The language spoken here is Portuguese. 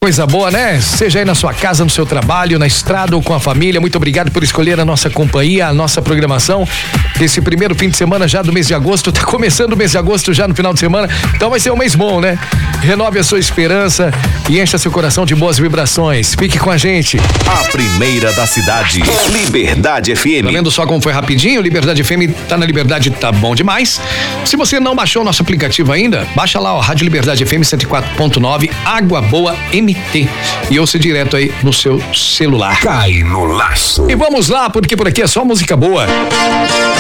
Coisa boa, né? Seja aí na sua casa, no seu trabalho, na estrada ou com a família. Muito obrigado por escolher a nossa companhia, a nossa programação. Esse primeiro fim de semana já do mês de agosto. Tá começando o mês de agosto já no final de semana. Então vai ser um mês bom, né? Renove a sua esperança e encha seu coração de boas vibrações. Fique com a gente. A primeira da cidade, Liberdade FM. Tá vendo só como foi rapidinho? Liberdade FM tá na Liberdade, tá bom demais. Se você não baixou o nosso aplicativo ainda, baixa lá, ó, Rádio Liberdade FM 104.9, Água Boa MT. E ouça direto aí no seu celular. Cai no laço. E vamos lá, porque por aqui é só música boa.